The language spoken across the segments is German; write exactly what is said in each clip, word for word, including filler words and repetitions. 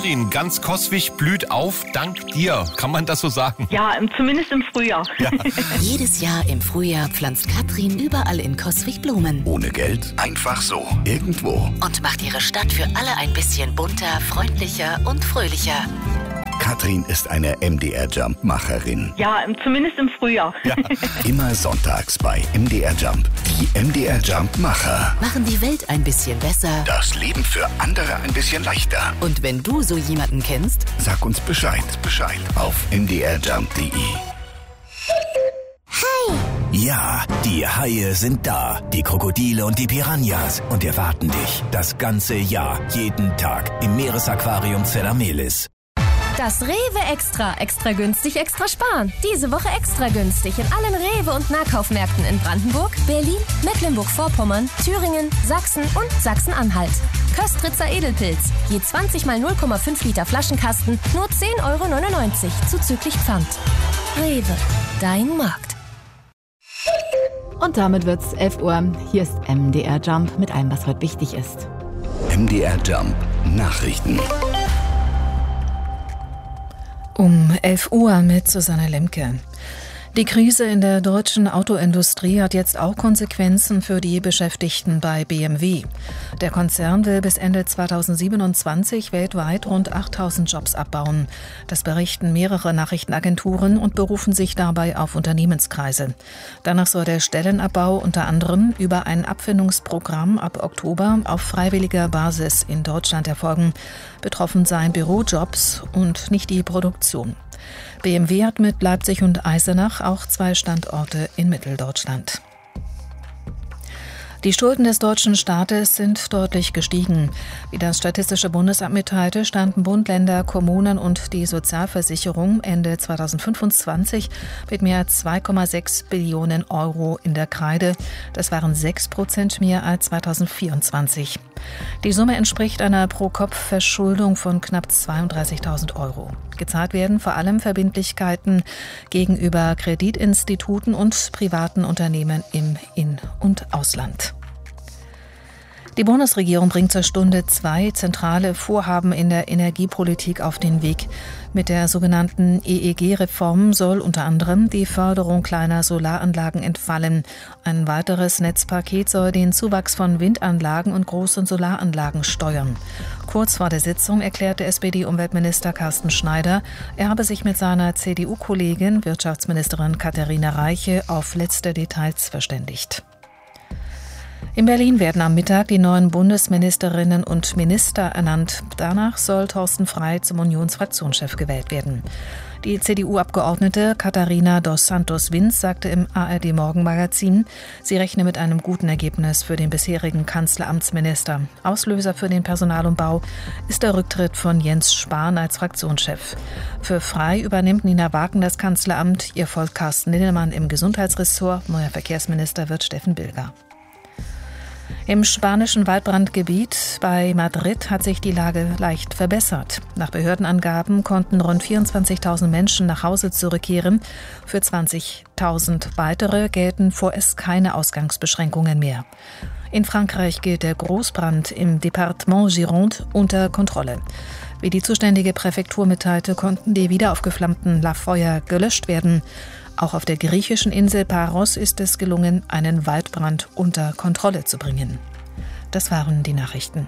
Katrin, ganz Coswig blüht auf dank dir. Kann man das so sagen? Ja, zumindest im Frühjahr. Ja. Jedes Jahr im Frühjahr pflanzt Katrin überall in Coswig Blumen. Ohne Geld, einfach so, irgendwo. Und macht ihre Stadt für alle ein bisschen bunter, freundlicher und fröhlicher. Katrin ist eine M D R Jump-Macherin. Ja, zumindest im Frühjahr. Ja. Immer sonntags bei M D R Jump. Die M D R Jump-Macher Machen die Welt ein bisschen besser. Das Leben für andere ein bisschen leichter. Und wenn du so jemanden kennst, Sag uns Bescheid, Bescheid auf m d r jump punkt d e. Hi! Ja, die Haie sind da, die Krokodile und die Piranhas und erwarten dich das ganze Jahr, jeden Tag im Meeresaquarium Zelamelis. Das Rewe Extra. Extra günstig, extra sparen. Diese Woche extra günstig in allen Rewe- und Nahkaufmärkten in Brandenburg, Berlin, Mecklenburg-Vorpommern, Thüringen, Sachsen und Sachsen-Anhalt. Köstritzer Edelpilz. Je zwanzig mal null Komma fünf Liter Flaschenkasten, nur zehn Euro neunundneunzig, zuzüglich Pfand. Rewe, dein Markt. Und damit wird's elf Uhr. Hier ist M D R Jump mit allem, was heute wichtig ist. M D R Jump Nachrichten. Um elf Uhr mit Susanne Lemke. Die Krise in der deutschen Autoindustrie hat jetzt auch Konsequenzen für die Beschäftigten bei B M W. Der Konzern will bis Ende zweitausendsiebenundzwanzig weltweit rund achttausend Jobs abbauen. Das berichten mehrere Nachrichtenagenturen und berufen sich dabei auf Unternehmenskreise. Danach soll der Stellenabbau unter anderem über ein Abfindungsprogramm ab Oktober auf freiwilliger Basis in Deutschland erfolgen. Betroffen seien Bürojobs und nicht die Produktion. B M W hat mit Leipzig und Eisenach auch zwei Standorte in Mitteldeutschland. Die Schulden des deutschen Staates sind deutlich gestiegen. Wie das Statistische Bundesamt mitteilte, standen Bund, Länder, Kommunen und die Sozialversicherung Ende zweitausendfünfundzwanzig mit mehr als zwei Komma sechs Billionen Euro in der Kreide. Das waren sechs Prozent mehr als zweitausendvierundzwanzig. Die Summe entspricht einer Pro-Kopf-Verschuldung von knapp zweiunddreißigtausend Euro. Gezahlt werden vor allem Verbindlichkeiten gegenüber Kreditinstituten und privaten Unternehmen im In- und Ausland. Die Bundesregierung bringt zur Stunde zwei zentrale Vorhaben in der Energiepolitik auf den Weg. Mit der sogenannten E E G-Reform soll unter anderem die Förderung kleiner Solaranlagen entfallen. Ein weiteres Netzpaket soll den Zuwachs von Windanlagen und großen Solaranlagen steuern. Kurz vor der Sitzung erklärte S P D-Umweltminister Carsten Schneider, er habe sich mit seiner C D U-Kollegin, Wirtschaftsministerin Katharina Reiche, auf letzte Details verständigt. In Berlin werden am Mittag die neuen Bundesministerinnen und Minister ernannt. Danach soll Thorsten Frey zum Unionsfraktionschef gewählt werden. Die C D U-Abgeordnete Katharina dos Santos-Vinz sagte im A R D-Morgenmagazin, sie rechne mit einem guten Ergebnis für den bisherigen Kanzleramtsminister. Auslöser für den Personalumbau ist der Rücktritt von Jens Spahn als Fraktionschef. Für Frey übernimmt Nina Wagen das Kanzleramt, ihr folgt Carsten Linnemann im Gesundheitsressort, neuer Verkehrsminister wird Steffen Bilger. Im spanischen Waldbrandgebiet bei Madrid hat sich die Lage leicht verbessert. Nach Behördenangaben konnten rund vierundzwanzigtausend Menschen nach Hause zurückkehren. Für zwanzigtausend weitere gelten vorerst keine Ausgangsbeschränkungen mehr. In Frankreich gilt der Großbrand im Departement Gironde unter Kontrolle. Wie die zuständige Präfektur mitteilte, konnten die wiederaufgeflammten Feuer gelöscht werden. Auch auf der griechischen Insel Paros ist es gelungen, einen Waldbrand unter Kontrolle zu bringen. Das waren die Nachrichten.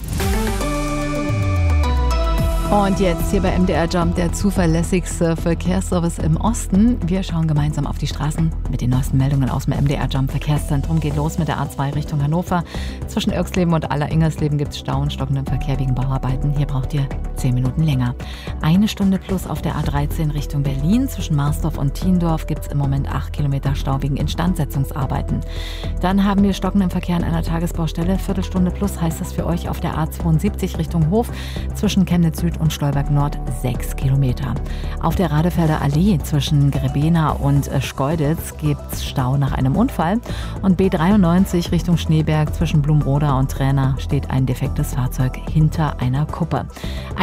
Und jetzt hier bei M D R Jump der zuverlässigste Verkehrsservice im Osten. Wir schauen gemeinsam auf die Straßen mit den neuesten Meldungen aus dem M D R Jump Verkehrszentrum. Geht los mit der A zwei Richtung Hannover. Zwischen Irxleben und Aller-Ingersleben gibt es Stau und stockenden Verkehr wegen Bauarbeiten. Hier braucht ihr zehn Minuten länger. Eine Stunde plus auf der A dreizehn Richtung Berlin. Zwischen Marsdorf und Thiendorf gibt es im Moment acht Kilometer Stau wegen Instandsetzungsarbeiten. Dann haben wir stockenden Verkehr an einer Tagesbaustelle. Viertelstunde plus heißt das für euch auf der A zweiundsiebzig Richtung Hof. Zwischen Chemnitz Süd und Stolberg Nord sechs Kilometer. Auf der Radefelder Allee zwischen Grebena und Schkeuditz gibt es Stau nach einem Unfall. Und B dreiundneunzig Richtung Schneeberg zwischen Blumroda und Träna steht ein defektes Fahrzeug hinter einer Kuppe. Eine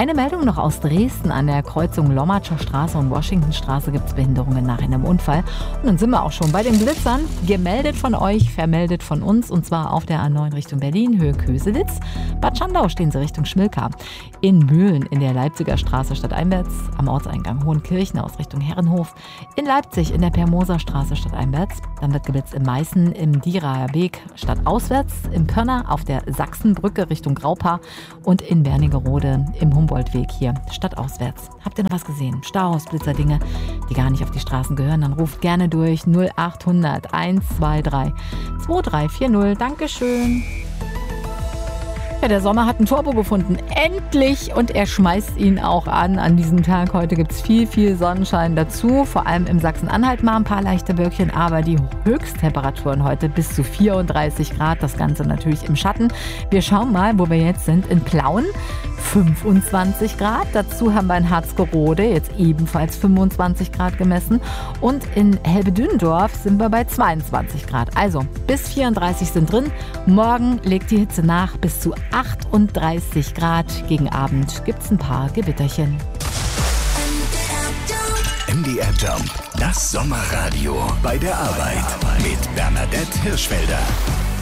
Eine Meldung noch aus Dresden. An der Kreuzung Lommatscher Straße und Washingtonstraße gibt es Behinderungen nach einem Unfall. Und dann sind wir auch schon bei den Blitzern. Gemeldet von euch, vermeldet von uns. Und zwar auf der A neun Richtung Berlin, Höhe Köselitz. Bad Schandau stehen sie Richtung Schmilka. In Mühlen in der Leipziger Straße stadteinwärts. Am Ortseingang Hohenkirchen aus Richtung Herrenhof. In Leipzig in der Permoser Straße stadteinwärts. Dann wird geblitzt in Meißen im Dierer Weg stadtauswärts. In Pörner auf der Sachsenbrücke Richtung Graupa. Und in Wernigerode im Humboldtweg hier stadtauswärts. Habt ihr noch was gesehen? Staus, Blitzerdinge, die gar nicht auf die Straßen gehören? Dann ruft gerne durch null achthundert eins zwei drei zwei drei vier null. Dankeschön. Ja, der Sommer hat ein Turbo gefunden. Endlich! Und er schmeißt ihn auch an. An diesem Tag heute gibt es viel, viel Sonnenschein dazu. Vor allem im Sachsen-Anhalt mal ein paar leichte Wölkchen. Aber die Höchsttemperaturen heute bis zu vierunddreißig Grad. Das Ganze natürlich im Schatten. Wir schauen mal, wo wir jetzt sind. In Plauen fünfundzwanzig Grad. Dazu haben wir in Harzgerode jetzt ebenfalls fünfundzwanzig Grad gemessen. Und in Helbedündorf sind wir bei zweiundzwanzig Grad. Also bis vierunddreißig sind drin. Morgen legt die Hitze nach bis zu achtunddreißig Grad. Gegen Abend gibt es ein paar Gewitterchen. M D R Jump, das Sommerradio bei der Arbeit mit Bernadette Hirschfelder.